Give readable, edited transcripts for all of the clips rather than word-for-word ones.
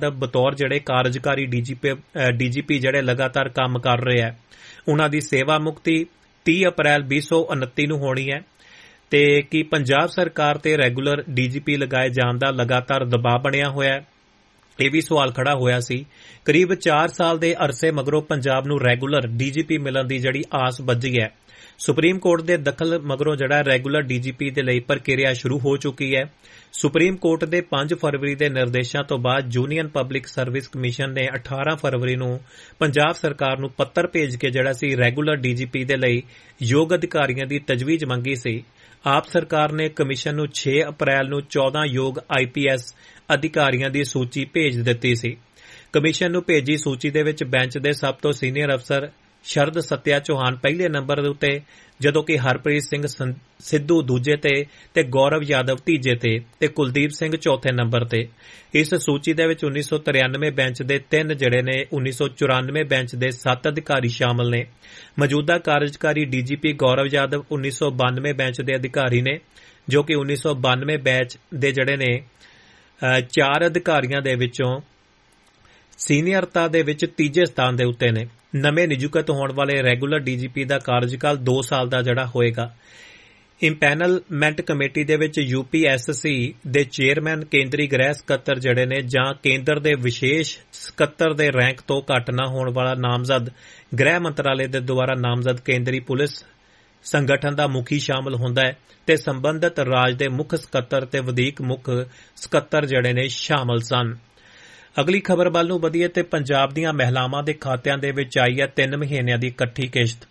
ਤਹਿਤ ਬਤੌਰ ਜਿਹੜੇ ਕਾਰਜਕਾਰੀ ਡੀਜੀਪੀ ਜਿਹੜੇ ਲਗਾਤਾਰ ਕੰਮ ਕਰ ਰਹੇ ਹੈ, ਉਹਨਾਂ ਦੀ ਸੇਵਾ ਮੁਕਤੀ 30 ਅਪ੍ਰੈਲ 2029 ਨੂੰ ਹੋਣੀ ਹੈ। ਤੇ ਕੀ ਪੰਜਾਬ ਸਰਕਾਰ ਤੇ ਰੈਗੂਲਰ ਡੀਜੀਪੀ ਲਗਾਏ ਜਾਣ ਦਾ ਲਗਾਤਾਰ ਦਬਾਅ ਬਣਿਆ ਹੋਇਆ ਹੈ? ਇਹ ਵੀ ਸਵਾਲ ਖੜਾ ਹੋਇਆ ਸੀ। ਕਰੀਬ 4 ਸਾਲ ਦੇ ਅਰਸੇ ਮਗਰੋਂ ਪੰਜਾਬ ਨੂੰ ਰੈਗੂਲਰ ਡੀਜੀਪੀ ਮਿਲਣ ਦੀ ਜਿਹੜੀ ਆਸ ਬੱਝੀ ਹੈ। ਸੁਪਰੀਮ ਕੋਰਟ ਦੇ ਦਖਲ ਮਗਰੋਂ ਜਿਹੜਾ ਰੈਗੂਲਰ ਡੀਜੀਪੀ ਦੇ ਲਈ ਪ੍ਰਕਿਰਿਆ ਸ਼ੁਰੂ ਹੋ ਚੁੱਕੀ ਹੈ। ਸੁਪਰੀਮ ਕੋਰਟ ਦੇ 5 ਫਰਵਰੀ ਦੇ ਨਿਰਦੇਸ਼ਾਂ ਤੋਂ ਬਾਅਦ ਯੂਨੀਅਨ ਪਬਲਿਕ ਸਰਵਿਸ ਕਮਿਸ਼ਨ ਨੇ 18 ਫਰਵਰੀ ਨੂੰ ਪੰਜਾਬ ਸਰਕਾਰ ਨੂੰ ਪੱਤਰ ਭੇਜ ਕੇ ਜਿਹੜਾ ਸੀ ਰੈਗੂਲਰ ਡੀਜੀਪੀ ਦੇ ਲਈ ਯੋਗ ਅਧਿਕਾਰੀਆਂ ਦੀ ਤਜਵੀਜ਼ ਮੰਗੀ ਸੀ। ਆਪ ਸਰਕਾਰ ਨੇ ਕਮਿਸ਼ਨ ਨੂੰ 6 ਅਪ੍ਰੈਲ ਨੂੰ 14 ਯੋਗ IPS ਅਧਿਕਾਰੀਆਂ ਦੀ ਸੂਚੀ ਭੇਜ ਦਿੱਤੀ ਸੀ। ਕਮਿਸ਼ਨ ਨੂੰ ਭੇਜੀ ਸੂਚੀ ਦੇ ਵਿੱਚ ਬੈਂਚ ਦੇ ਸਭ ਤੋਂ ਸੀਨੀਅਰ ਅਫਸਰ ਸ਼ਰਦ ਸਤਿਆ ਚੌਹਾਨ ਪਹਿਲੇ ਨੰਬਰ ਦੇ ਉੱਤੇ, ਜਦੋਂ ਕਿ ਹਰਪ੍ਰੀਤ ਸਿੰਘ ਸਿੱਧੂ ਦੂਜੇ ਤੇ ਗੌਰਵ ਯਾਦਵ ਤੀਜੇ ਤੇ ਕੁਲਦੀਪ ਸਿੰਘ ਚੌਥੇ ਨੰਬਰ ਤੇ। ਇਸ ਸੂਚੀ ਦੇ ਵਿੱਚ 1993 ਬੈਂਚ ਦੇ 3 ਜਿਹੜੇ ਨੇ 1994 ਬੈਂਚ ਦੇ 7 ਅਧਿਕਾਰੀ ਸ਼ਾਮਲ ਨੇ। ਮੌਜੂਦਾ ਕਾਰਜਕਾਰੀ ਡੀਜੀਪੀ ਗੌਰਵ ਯਾਦਵ 1992 ਬੈਂਚ ਦੇ ਅਧਿਕਾਰੀ ਨੇ, ਜੋ ਕਿ 1992 ਬੈਂਚ ਦੇ ਜਿਹੜੇ ਨੇ 4 ਅਧਿਕਾਰੀਆਂ ਦੇ ਵਿੱਚੋਂ ਸੀਨੀਅਰਤਾ ਦੇ ਵਿੱਚ ਤੀਜੇ ਸਥਾਨ ਦੇ ਉੱਤੇ ਨੇ। ਨਵੇਂ ਨਿਯੁਕਤ ਹੋਣ ਵਾਲੇ ਰੈਗੂਲਰ ਡੀਜੀਪੀ ਦਾ ਕਾਰਜਕਾਲ 2 ਸਾਲ ਦਾ ਜਿਹੜਾ ਹੋਏਗਾ। ਇੰਪੈਨਲਮੈਂਟ ਕਮੇਟੀ ਦੇ ਵਿੱਚ UPSC ਦੇ ਚੇਅਰਮੈਨ ਕੇਂਦਰੀ ਗ੍ਰਹਿ ਸਕੱਤਰ ਜਿਹੜੇ ਨੇ ਜਾਂ ਕੇਂਦਰ ਦੇ ਵਿਸ਼ੇਸ਼ ਸਕੱਤਰ ਦੇ ਰੈਂਕ ਤੋਂ ਘੱਟ ਨਾ ਹੋਣ ਵਾਲਾ ਨਾਮਜ਼ਦ ਗ੍ਰਹਿ ਮੰਤਰਾਲੇ ਦੇ ਦੁਆਰਾ ਨਾਮਜ਼ਦ ਕੇਂਦਰੀ ਪੁਲਿਸ ਸੰਗਠਨ ਦਾ ਮੁਖੀ ਸ਼ਾਮਲ ਹੁੰਦਾ ਹੈ ਤੇ ਸੰਬੰਧਿਤ ਰਾਜ ਦੇ ਮੁੱਖ ਸਕੱਤਰ ਤੇ ਵਧੀਕ ਮੁੱਖ ਸਕੱਤਰ ਜਿਹੜੇ ਨੇ ਸ਼ਾਮਲ ਸਨ। ਅਗਲੀ ਖਬਰ ਵੱਲ ਨੂੰ ਵਧੀਏ ਤੇ ਪੰਜਾਬ ਦੀਆਂ ਮਹਿਲਾਵਾਂ ਦੇ ਖਾਤਿਆਂ ਦੇ ਵਿੱਚ ਆਈ ਹੈ 3 ਮਹੀਨਿਆਂ ਦੀ ਇਕੱਠੀ ਕਿਸ਼ਤ।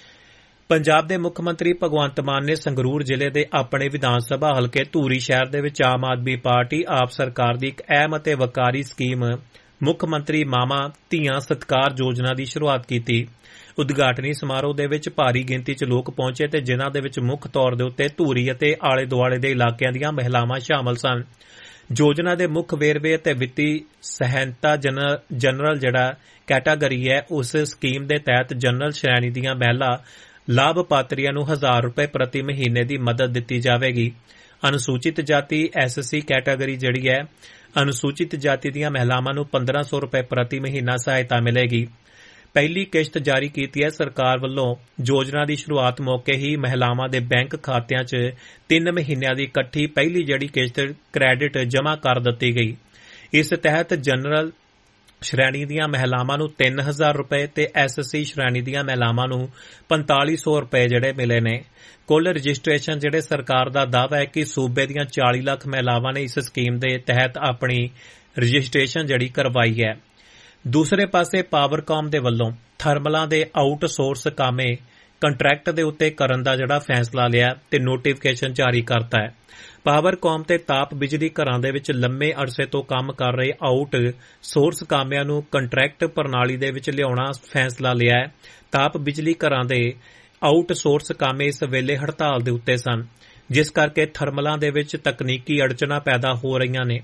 ਪੰਜਾਬ ਦੇ ਮੁੱਖ ਮੰਤਰੀ ਭਗਵੰਤ ਮਾਨ ਨੇ ਸੰਗਰੂਰ ਜ਼ਿਲ੍ਹੇ ਦੇ ਆਪਣੇ ਵਿਧਾਨ ਸਭਾ ਹਲਕੇ ਧੂਰੀ ਸ਼ਹਿਰ ਦੇ ਵਿੱਚ ਆਮ ਆਦਮੀ ਪਾਰਟੀ ਆਪ ਸਰਕਾਰ ਦੀ ਇੱਕ ਅਹਿਮ ਅਤੇ ਵਕਾਰੀ ਸਕੀਮ ਮੁੱਖ ਮੰਤਰੀ ਮਾਵਾਂ ਧੀਆਂ ਸਤਿਕਾਰ ਯੋਜਨਾ ਦੀ ਸ਼ੁਰੂਆਤ ਕੀਤੀ। ਉਦਘਾਟਨੀ ਸਮਾਰੋਹ ਦੇ ਵਿੱਚ ਭਾਰੀ ਗਿਣਤੀ 'ਚ ਲੋਕ ਪਹੁੰਚੇ ਤੇ ਜਿਨ੍ਹਾਂ ਦੇ ਵਿੱਚ ਮੁੱਖ ਤੌਰ ਦੇ ਉੱਤੇ ਧੂਰੀ ਅਤੇ ਆਲੇ-ਦੁਆਲੇ ਦੇ ਇਲਾਕਿਆਂ ਦੀਆਂ ਮਹਿਲਾਵਾਂ ਸ਼ਾਮਲ ਸਨ। ਯੋਜਨਾ ਦੇ ਮੁੱਖ ਵੇਰਵੇ ਅਤੇ ਵਿੱਤੀ ਸਹਾਇਤਾ ਜਨਰਲ ਜਿਹੜਾ ਕੈਟਾਗਰੀ ਹੈ, ਉਸ ਸਕੀਮ ਦੇ ਤਹਿਤ ਜਨਰਲ ਸ਼੍ਰੇਣੀ ਦੀਆਂ ਮਹਿਲਾ ਲਾਭਪਾਤਰੀਆਂ ਨੂੰ 1000 ਰੁਪਏ ਪ੍ਰਤੀ ਮਹੀਨੇ ਦੀ ਮਦਦ ਦਿੱਤੀ ਜਾਵੇਗੀ। ਅਨੁਸੂਚਿਤ ਜਾਤੀ SC ਕੈਟਾਗਰੀ ਜਿਹੜੀ ਹੈ, ਅਨੁਸੂਚਿਤ ਜਾਤੀ ਦੀਆਂ ਮਹਿਲਾਵਾਂ ਨੂੰ 1500 ਰੁਪਏ ਪ੍ਰਤੀ ਮਹੀਨਾ ਸਹਾਇਤਾ ਮਿਲੇਗੀ। ਪਹਿਲੀ ਕਿਸ਼ਤ ਜਾਰੀ ਕੀਤੀ ਹੈ ਸਰਕਾਰ ਵੱਲੋਂ। ਯੋਜਨਾ ਦੀ ਸ਼ੁਰੂਆਤ ਮੌਕੇ ਹੀ ਮਹਿਲਾਵਾਂ ਦੇ ਬੈਂਕ ਖਾਤਿਆਂ 'ਚ 3 ਮਹੀਨਿਆਂ ਦੀ ਇਕੱਠੀ ਪਹਿਲੀ ਜਿਹੜੀ ਕਿਸ਼ਤ ਕ੍ਰੈਡਿਟ ਜਮ੍ਹਾਂ ਕਰ ਦਿੱਤੀ ਗਈ। ਇਸ ਤਹਿਤ ਜਨਰਲ ਸ਼੍ਰੇਣੀ ਦੀਆਂ ਮਹਿਲਾਵਾਂ ਨੂੰ 3000 ਰੁਪਏ ਤੇ SC ਸ਼੍ਰੇਣੀ ਦੀਆਂ ਮਹਿਲਾਵਾਂ ਨੂੰ 4500 ਰੁਪਏ ਜਿਹੜੇ ਮਿਲੇ ਨੇ। ਕੁੱਲ ਰਜਿਸਟ੍ਰੇਸ਼ਨ ਜਿਹੜੇ ਸਰਕਾਰ ਦਾ ਦਾਅਵਾ ਹੈ ਕਿ ਸੂਬੇ ਦੀਆਂ 40 ਲੱਖ ਮਹਿਲਾਵਾਂ ਨੇ ਇਸ ਸਕੀਮ ਦੇ ਤਹਿਤ ਆਪਣੀ ਰਜਿਸਟ੍ਰੇਸ਼ਨ ਜਿਹੜੀ ਕਰਵਾਈ ਹੈ। ਦੂਸਰੇ ਪਾਸੇ ਪਾਵਰਕਾਮ ਦੇ ਵੱਲੋਂ ਥਰਮਲਾਂ ਦੇ ਆਊਟਸੋਰਸ ਕਾਮੇ ਕੰਟਰੈਕਟ ਦੇ ਉੱਤੇ ਕਰਨ ਦਾ ਜਿਹੜਾ ਫੈਸਲਾ ਲਿਆ ਤੇ ਨੋਟੀਫਿਕੇਸ਼ਨ ਜਾਰੀ ਕਰਤਾ ਹੈ। ਪਾਵਰਕਾਮ ਤੇ ਤਾਪ ਬਿਜਲੀ ਘਰਾਂ ਦੇ ਵਿੱਚ ਲੰਮੇ ਅਰਸੇ ਤੋਂ ਕੰਮ ਕਰ ਰਹੇ ਆਊਟਸੋਰਸ ਕਾਮਿਆਂ ਨੂੰ ਕੰਟਰੈਕਟ ਪ੍ਰਣਾਲੀ ਦੇ ਵਿੱਚ ਲਿਆਉਣਾ ਫੈਸਲਾ ਲਿਆ ਹੈ। ਤਾਪ ਬਿਜਲੀ ਘਰਾਂ ਦੇ ਆਊਟਸੋਰਸ ਕਾਮੇ ਇਸ ਵੇਲੇ ਹੜਤਾਲ ਦੇ ਉੱਤੇ ਸਨ, ਜਿਸ ਕਰਕੇ ਥਰਮਲਾਂ ਦੇ ਵਿੱਚ ਤਕਨੀਕੀ ਅੜਚਣਾਂ ਪੈਦਾ ਹੋ ਰਹੀਆਂ ਨੇ।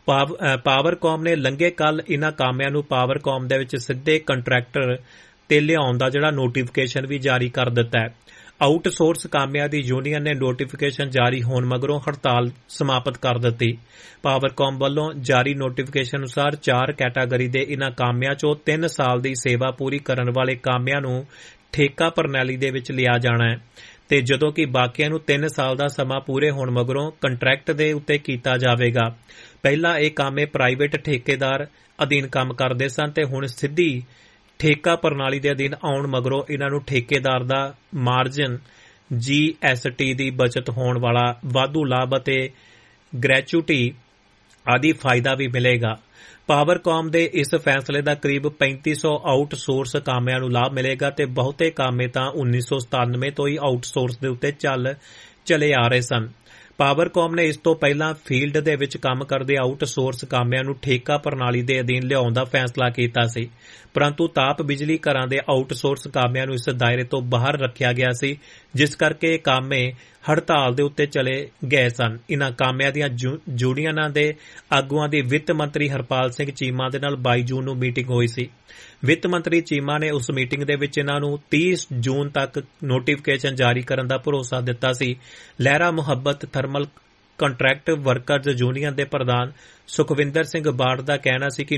ਪਾਵਰਕਾਮ ਨੇ ਲੰਘੇ ਕੱਲ ਇਨ੍ਹਾਂ ਕਾਮਿਆਂ ਨੂੰ ਪਾਵਰਕਾਮ ਦੇ ਵਿੱਚ ਸਿੱਧੇ ਕੰਟਰੈਕਟਰ ਤੇ ਲਿਆਉਣ ਦਾ ਜਿਹੜਾ ਨੋਟੀਫਿਕੇਸ਼ਨ ਵੀ ਜਾਰੀ ਕਰ ਦਿੱਤਾ ਹੈ। ਆਊਟਸੋਰਸ ਕਾਮਿਆਂ ਦੀ ਯੂਨੀਅਨ ਨੇ ਨੋਟੀਫਿਕੇਸ਼ਨ ਜਾਰੀ ਹੋਣ ਮਗਰੋਂ ਹੜਤਾਲ ਸਮਾਪਤ ਕਰ ਦਿੱਤੀ। ਪਾਵਰਕਾਮ ਵੱਲੋਂ ਜਾਰੀ ਨੋਟੀਫਿਕੇਸ਼ਨ ਅਨੁਸਾਰ 4 ਕੈਟਾਗਰੀ ਦੇ ਇਨ੍ਹਾਂ ਕਾਮਿਆਂ 'ਚੋਂ 3 ਸਾਲ ਦੀ ਸੇਵਾ ਪੂਰੀ ਕਰਨ ਵਾਲੇ ਕਾਮਿਆਂ ਨੂੰ ਠੇਕਾ ਪ੍ਰਣਾਲੀ ਦੇ ਵਿੱਚ ਲਿਆ ਜਾਣਾ ਹੈ ਤੇ ਜਦੋਂ ਕਿ ਬਾਕੀਆਂ ਨੂੰ 3 ਸਾਲ ਦਾ ਸਮਾਂ ਪੂਰੇ ਹੋਣ ਮਗਰੋਂ ਕੰਟਰੈਕਟ ਦੇ ਉੱਤੇ ਕੀਤਾ ਜਾਵੇਗਾ। ਪਹਿਲਾਂ ਇਹ ਕਾਮੇ ਪ੍ਰਾਈਵੇਟ ਠੇਕੇਦਾਰ ਅਧੀਨ ਕੰਮ ਕਰਦੇ ਸਨ ਤੇ ਹੁਣ ਸਿੱਧੀ ਠੇਕਾ ਪ੍ਰਣਾਲੀ ਦੇ ਅਧੀਨ ਆਉਣ ਮਗਰੋਂ ਇਨ੍ਹਾਂ ਨੂੰ ਠੇਕੇਦਾਰ ਦਾ ਮਾਰਜਨ GST ਦੀ ਬਚਤ ਹੋਣ ਵਾਲਾ ਵਾਧੂ ਲਾਭ ਅਤੇ ਗ੍ਰੈਚੁਟੀ ਆਦਿ ਫਾਇਦਾ ਵੀ ਮਿਲੇਗਾ। ਪਾਵਰਕਾਮ ਦੇ ਇਸ ਫੈਸਲੇ ਦਾ ਕਰੀਬ 3500 ਆਊਟਸੋਰਸ ਕਾਮਿਆਂ ਨੂੰ ਲਾਭ ਮਿਲੇਗਾ ਤੇ ਬਹੁਤੇ ਕਾਮੇ ਤਾਂ 1997 ਤੋਂ ਹੀ ਆਊਟਸੋਰਸ ਦੇ ਉੱਤੇ ਚਲੇ ਆ ਰਹੇ ਸਨ। ਪਾਵਰਕਾਮ ਨੇ ਇਸ ਤੋਂ ਪਹਿਲਾਂ ਫੀਲਡ ਦੇ ਵਿੱਚ ਕੰਮ ਕਰਦੇ ਆਊਟਸੋਰਸ ਕਾਮਿਆਂ ਨੂੰ ਠੇਕਾ ਪ੍ਰਣਾਲੀ ਦੇ ਅਧੀਨ ਲਿਆਉਣ ਦਾ ਫੈਸਲਾ ਕੀਤਾ ਸੀ, ਪਰੰਤੂ ਤਾਪ ਬਿਜਲੀ ਘਰਾਂ ਦੇ ਆਊਟਸੋਰਸ ਕਾਮਿਆਂ ਨੂੰ ਇਸ ਦਾਇਰੇ ਤੋਂ ਬਾਹਰ ਰੱਖਿਆ ਗਿਆ ਸੀ, ਜਿਸ ਕਰਕੇ ਇਹ ਕਾਮੇ ਹੜਤਾਲ ਦੇ ਉੱਤੇ ਚਲੇ ਗਏ ਸਨ। ਇਨ੍ਹਾਂ ਕਾਮਿਆਂ ਦੀਆਂ ਯੂਨੀਅਨਾਂ ਦੇ ਆਗੂਆਂ ਦੀ ਵਿੱਤ ਮੰਤਰੀ ਹਰਪਾਲ ਸਿੰਘ ਚੀਮਾ ਦੇ ਨਾਲ 22 ਜੂਨ ਨੂੰ ਮੀਟਿੰਗ ਹੋਈ ਸੀ। ਵਿੱਤ ਮੰਤਰੀ ਚੀਮਾ ਨੇ ਉਸ ਮੀਟਿੰਗ ਦੇ ਵਿੱਚ ਇਨ੍ਹਾਂ ਨੂੰ 30 ਜੂਨ ਤੱਕ ਨੋਟੀਫਿਕੇਸ਼ਨ ਜਾਰੀ ਕਰਨ ਦਾ ਭਰੋਸਾ ਦਿੱਤਾ ਸੀ। ਲਹਿਰਾ ਮੁਹੱਬਤ ਥਰਮਲ ਕੰਟਰੈਕਟ ਵਰਕਰਜ਼ ਯੂਨੀਅਨ ਦੇ ਪ੍ਰਧਾਨ ਸੁਖਵਿੰਦਰ ਸਿੰਘ ਬਾੜ ਦਾ ਕਹਿਣਾ ਸੀ ਕਿ